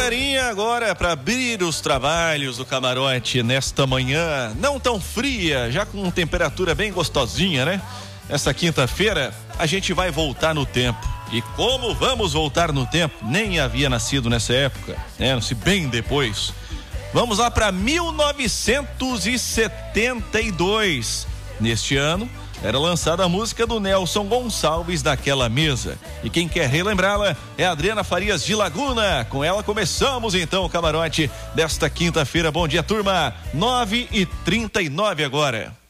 galerinha, agora para abrir os trabalhos do camarote nesta manhã, não tão fria, já com temperatura bem gostosinha, né? Essa quinta-feira a gente vai voltar no tempo. E como vamos voltar no tempo? Nem havia nascido nessa época, né? Se bem depois. Vamos lá para 1972. Neste ano era lançada a música do Nelson Gonçalves, Daquela Mesa. E quem quer relembrá-la é a Adriana Farias de Laguna. Com ela começamos então o camarote desta quinta-feira. Bom dia, turma. 9h39 agora.